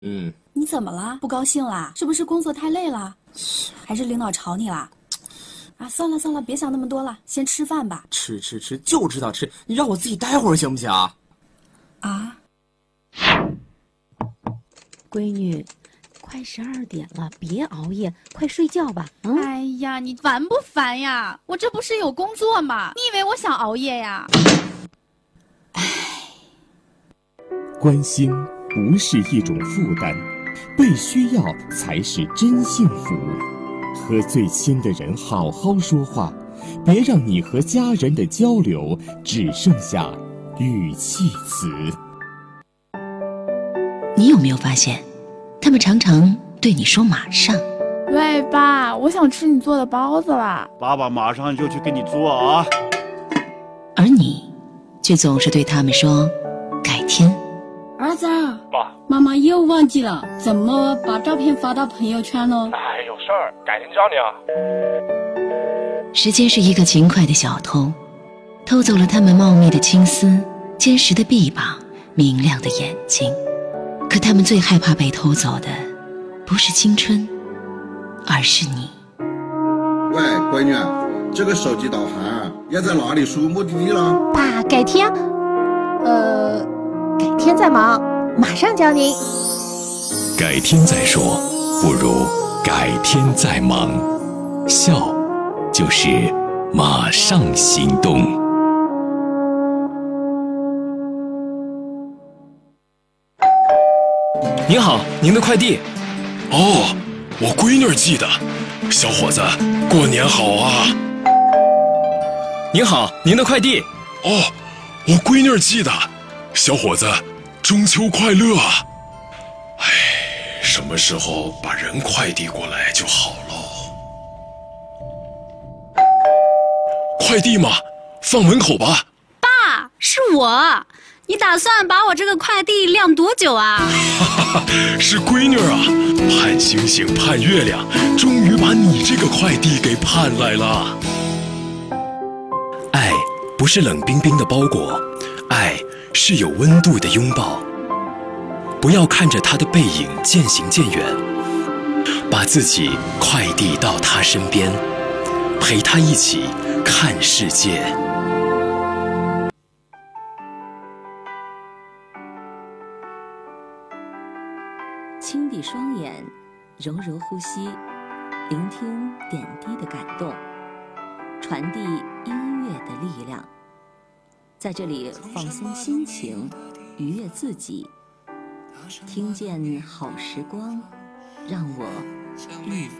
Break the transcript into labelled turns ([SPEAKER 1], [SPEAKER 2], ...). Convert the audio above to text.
[SPEAKER 1] 你怎么了？不高兴啦？是不是工作太累了？还是领导吵你啦？啊，算了算了，别想那么多了，先吃饭吧。
[SPEAKER 2] 吃就知道吃，你让我自己待会儿行不行？
[SPEAKER 1] 啊，
[SPEAKER 3] 闺女，快12点了，别熬夜，快睡觉吧。
[SPEAKER 4] 哎呀，你烦不烦呀？我这不是有工作吗？你以为我想熬夜呀？
[SPEAKER 5] 关心不是一种负担，被需要才是真幸福。和最亲的人好好说话，别让你和家人的交流只剩下语气词。
[SPEAKER 6] 你有没有发现，他们常常对你说马上。
[SPEAKER 4] 喂，爸，我想吃你做的包子啦。
[SPEAKER 7] 爸爸马上就去给你做啊。
[SPEAKER 6] 而你却总是对他们说改天。
[SPEAKER 8] 儿子，
[SPEAKER 7] 爸，
[SPEAKER 8] 妈妈又忘记了怎么把照片发到朋友圈了。
[SPEAKER 7] 哎，有事儿，改天教你啊。
[SPEAKER 6] 时间是一个勤快的小偷，偷走了他们茂密的青丝、坚实的臂膀、明亮的眼睛。可他们最害怕被偷走的，不是青春，而是你。
[SPEAKER 9] 喂，闺女，这个手机导航要在哪里输目的地了？
[SPEAKER 3] 爸，改天，改天再忙，马上教您。
[SPEAKER 5] 改天再说，不如改天再忙。笑，就是马上行动。
[SPEAKER 10] 您好，您的快递。
[SPEAKER 11] 哦，我闺女寄的。小伙子，过年好啊！
[SPEAKER 10] 您好，您的快递。
[SPEAKER 11] 哦，我闺女寄的。小伙子，中秋快乐啊！哎，什么时候把人快递过来就好喽？快递嘛，放门口吧。
[SPEAKER 12] 爸，是我。你打算把我这个快递晾多久啊？
[SPEAKER 11] 是闺女啊，盼星星盼月亮，终于把你这个快递给盼来了。
[SPEAKER 10] 爱不是冷冰冰的包裹，爱是有温度的拥抱。不要看着他的背影渐行渐远，把自己快递到他身边，陪他一起看世界。
[SPEAKER 13] 轻闭双眼，柔柔呼吸，聆听点滴的感动，传递音乐的力量。在这里放松心情，愉悦自己，听见好时光，让我